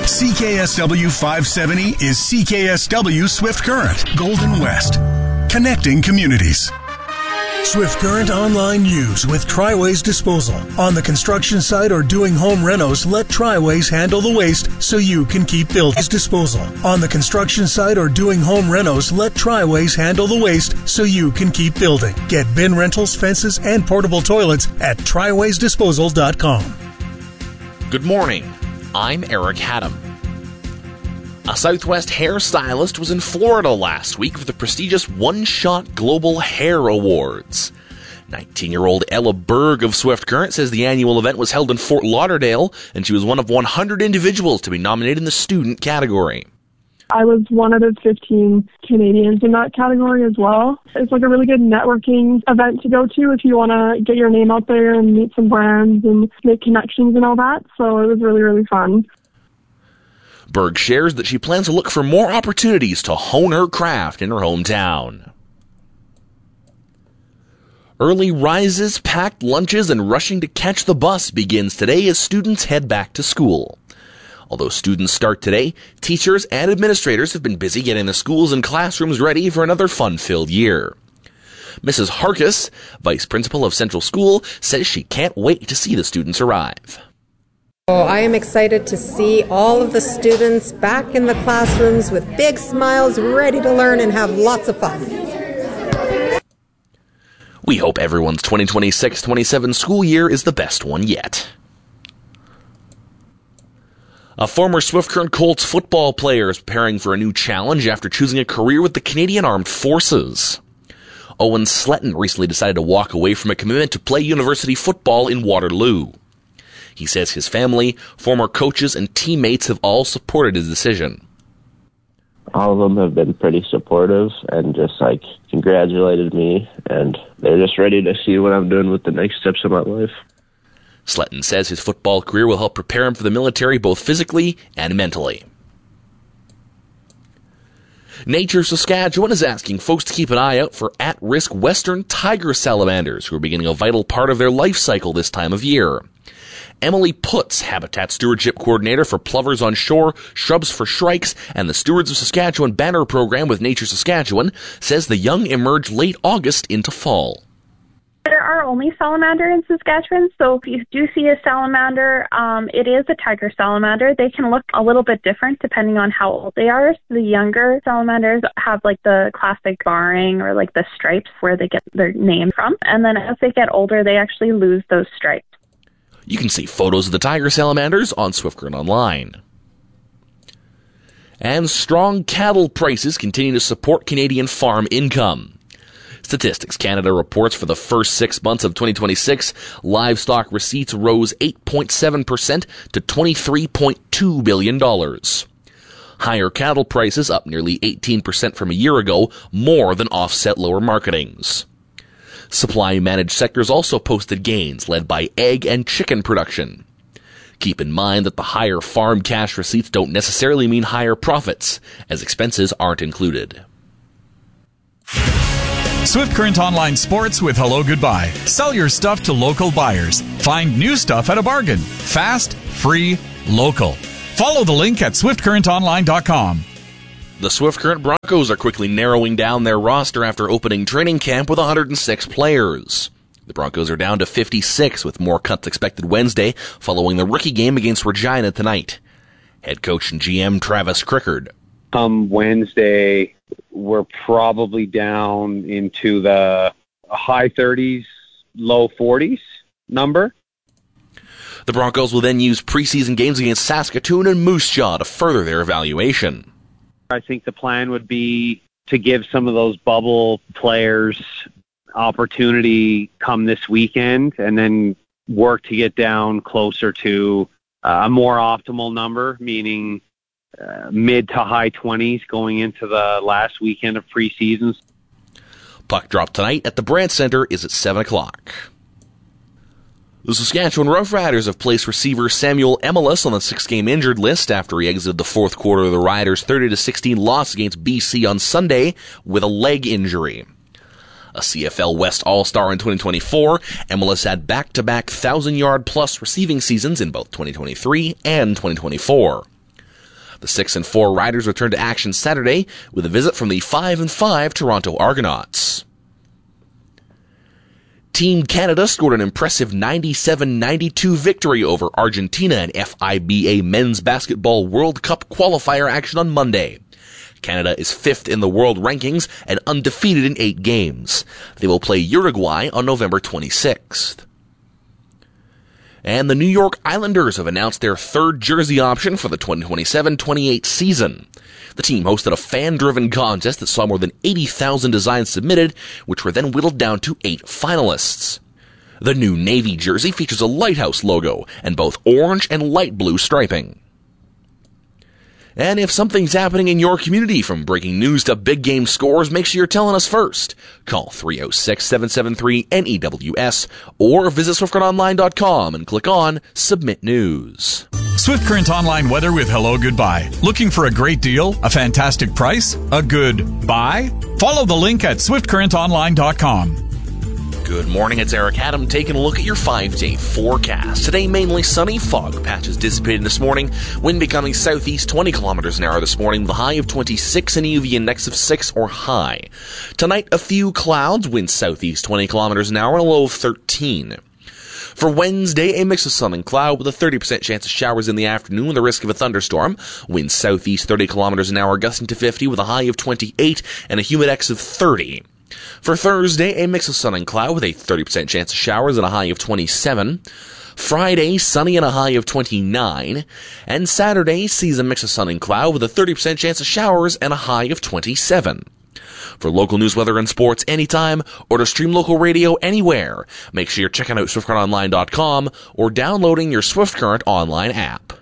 CKSW 570 is CKSW Swift Current, Golden West, connecting communities. Swift Current Online News with Triways Disposal. On the construction site or doing home renos, let Triways handle the waste so you can keep building. Disposal. On the construction site or doing home renos, let Triways handle the waste so you can keep building. Get bin rentals, fences, and portable toilets at triwaysdisposal.com. Good morning. I'm Eric Haddam. A Southwest hairstylist was in Florida last week for the prestigious One Shot Global Hair Awards. 19-year-old Ella Berg of Swift Current says the annual event was held in Fort Lauderdale, and she was one of 100 individuals to be nominated in the student category. I was one out of 15 Canadians in that category as well. It's like a really good networking event to go to if you want to get your name out there and meet some brands and make connections and all that. So it was really, really fun. Berg shares that she plans to look for more opportunities to hone her craft in her hometown. Early rises, packed lunches, and rushing to catch the bus begins today as students head back to school. Although students start today, teachers and administrators have been busy getting the schools and classrooms ready for another fun-filled year. Mrs. Harkis, vice principal of Central School, says she can't wait to see the students arrive. I am excited to see all of the students back in the classrooms with big smiles, ready to learn and have lots of fun. We hope everyone's 2026-27 school year is the best one yet. A former Swift Current Colts football player is preparing for a new challenge after choosing a career with the Canadian Armed Forces. Owen Sletton recently decided to walk away from a commitment to play university football in Waterloo. He says his family, former coaches, and teammates have all supported his decision. All of them have been pretty supportive and just congratulated me, and they're just ready to see what I'm doing with the next steps of my life. Sletton says his football career will help prepare him for the military both physically and mentally. Nature Saskatchewan is asking folks to keep an eye out for at-risk western tiger salamanders who are beginning a vital part of their life cycle this time of year. Emily Putz, Habitat Stewardship Coordinator for Plovers on Shore, Shrubs for Shrikes, and the Stewards of Saskatchewan banner program with Nature Saskatchewan, says the young emerge late August into fall. There are only salamander in Saskatchewan, so if you do see a salamander, it is a tiger salamander. They can look a little bit different depending on how old they are. So the younger salamanders have the classic barring or the stripes where they get their name from. And then as they get older, they actually lose those stripes. You can see photos of the tiger salamanders on Swift Current Online. And strong cattle prices continue to support Canadian farm income. Statistics Canada reports for the first 6 months of 2026, livestock receipts rose 8.7% to $23.2 billion. Higher cattle prices, up nearly 18% from a year ago, more than offset lower marketings. Supply-managed sectors also posted gains, led by egg and chicken production. Keep in mind that the higher farm cash receipts don't necessarily mean higher profits, as expenses aren't included. Swift Current Online Sports with Hello Goodbye. Sell your stuff to local buyers. Find new stuff at a bargain. Fast, free, local. Follow the link at swiftcurrentonline.com. The Swift Current Broncos are quickly narrowing down their roster after opening training camp with 106 players. The Broncos are down to 56, with more cuts expected Wednesday following the rookie game against Regina tonight. Head coach and GM Travis Crickard. Wednesday, we're probably down into the high 30s, low 40s number. The Broncos will then use preseason games against Saskatoon and Moose Jaw to further their evaluation. I think the plan would be to give some of those bubble players opportunity come this weekend and then work to get down closer to a more optimal number, meaning mid to high 20s going into the last weekend of preseason. Puck drop tonight at the Brandt Centre is at 7 o'clock. The Saskatchewan Roughriders have placed receiver Samuel Emelis on the 6-game injured list after he exited the fourth quarter of the Riders' 30-16 loss against BC on Sunday with a leg injury. A CFL West All-Star in 2024, Emelis had back-to-back 1,000-yard-plus receiving seasons in both 2023 and 2024. The 6-4 Riders return to action Saturday with a visit from the 5-5 Toronto Argonauts. Team Canada scored an impressive 97-92 victory over Argentina in FIBA Men's Basketball World Cup qualifier action on Monday. Canada is 5th in the world rankings and undefeated in 8 games. They will play Uruguay on November 26th. And the New York Islanders have announced their third jersey option for the 2027-28 season. The team hosted a fan-driven contest that saw more than 80,000 designs submitted, which were then whittled down to 8 finalists. The new navy jersey features a lighthouse logo and both orange and light blue striping. And if something's happening in your community, from breaking news to big game scores, make sure you're telling us first. Call 306-773-NEWS or visit SwiftCurrentOnline.com and click on Submit News. Swift Current Online weather with Hello Goodbye. Looking for a great deal? A fantastic price? A good buy? Follow the link at SwiftCurrentOnline.com. Good morning, it's Eric Adam taking a look at your 5-day forecast. Today, mainly sunny, fog patches dissipated this morning, wind becoming southeast 20 kilometers an hour this morning with a high of 26 and UV index of 6 or high. Tonight, a few clouds, wind southeast 20 kilometers an hour and a low of 13. For Wednesday, a mix of sun and cloud with a 30% chance of showers in the afternoon with a risk of a thunderstorm. Wind southeast 30 kilometers an hour gusting to 50 with a high of 28 and a humidex of 30. For Thursday, a mix of sun and cloud with a 30% chance of showers and a high of 27. Friday, sunny and a high of 29. And Saturday sees a mix of sun and cloud with a 30% chance of showers and a high of 27. For local news, weather, and sports anytime, or to stream local radio anywhere, make sure you're checking out SwiftCurrentOnline.com or downloading your Swift Current Online app.